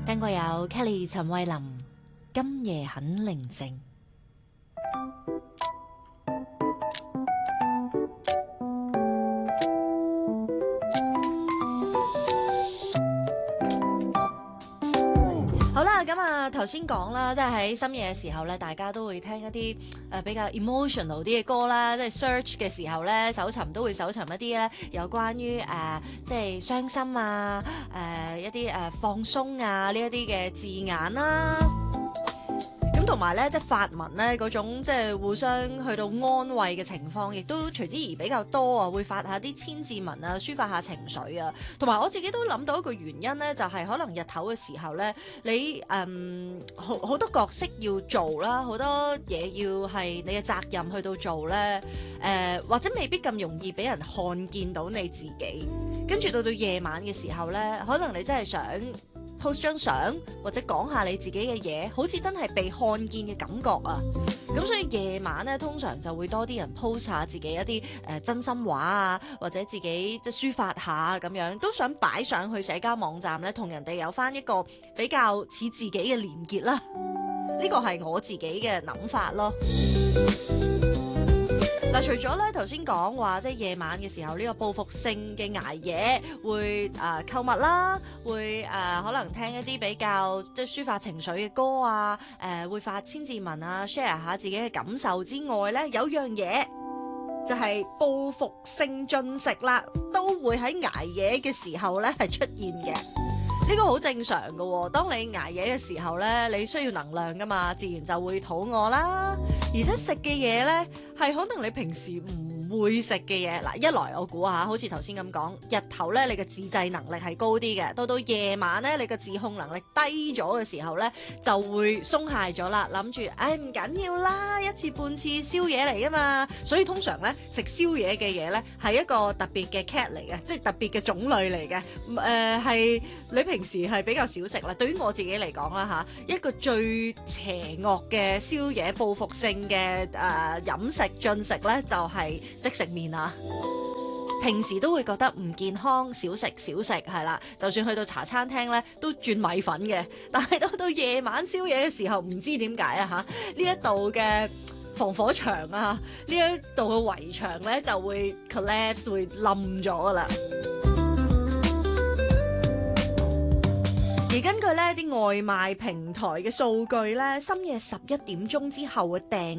聽過有 Kelly 陳慧琳，今夜很寧靜。好啦，咁啊頭先講啦，即係喺深夜嘅時候咧，大家都會聽一啲比較 emotional 啲嘅歌啦，即係 search 嘅時候咧，搜尋都會搜尋一啲咧有關於即係傷心啊，一啲放鬆啊呢一啲嘅字眼啦。咁同埋咧，即係發文咧嗰種即係互相去到安慰嘅情況，亦都隨之而比較多啊，會發下啲千字文啊，抒發下情緒啊。同埋我自己都諗到一個原因咧，就係可能日頭嘅時候咧，你好多角色要做啦，好多嘢要係你嘅責任去到做咧，或者未必咁容易俾人看見到你自己。跟住到夜晚嘅時候咧，可能你真係想post 張相或者講下你自己嘅嘢，好似真係被看見嘅感覺啊！咁所以夜晚咧，通常就會多啲人 post 下自己一啲真心話啊，或者自己即係抒發下咁樣，都想擺上去社交網站咧，同人哋有翻一個比較似自己嘅連結啦。呢個係我自己嘅諗法咯。嗱，除咗咧頭先講話，即係夜晚嘅時候呢個報復性嘅捱夜，會購物啦，會可能聽一啲比較即係抒發情緒嘅歌啊，會發千字文啊 ，share 下自己嘅感受之外咧，有樣嘢就係報復性進食啦，都會喺捱夜嘅時候咧係出現嘅。呢個好正常㗎喎，當你捱夜嘅時候咧，你需要能量㗎嘛，自然就會肚餓啦。而且食嘅嘢咧，係可能你平時唔會食嘅嘢。嗱，一來我估下，好似頭先咁講，日頭咧你嘅自制能力係高啲嘅，到夜晚咧你嘅自控能力低咗嘅時候咧，就會鬆懈咗啦，諗住唔緊要啦，一次半次宵夜嚟㗎嘛。所以通常咧食宵夜嘅嘢咧係一個特別嘅 cat 嚟嘅，即係特別嘅種類嚟嘅。係你平時係比較少食啦。對於我自己嚟講啦嚇，一個最邪惡嘅宵夜報復性嘅飲食進食咧，就係即食麵啊！平時都會覺得唔健康，少食係啦。就算去到茶餐廳咧，都轉米粉嘅。但係到夜晚宵夜嘅時候，唔知點解啊嚇，呢一度嘅防火牆啊，呢一度嘅圍牆咧就會 collapse 會冧咗噶啦。而根據呢啲外賣平台嘅數據咧，深夜11點鐘之後嘅訂